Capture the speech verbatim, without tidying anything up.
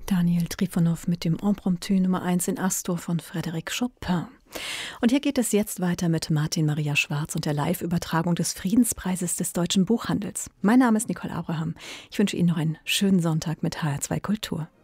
Daniel Trifonow mit dem Impromptu Nummer eins in Astor von Frédéric Chopin. Und hier geht es jetzt weiter mit Martin Maria Schwarz und der Live-Übertragung des Friedenspreises des Deutschen Buchhandels. Mein Name ist Nicole Abraham. Ich wünsche Ihnen noch einen schönen Sonntag mit H R zwei Kultur.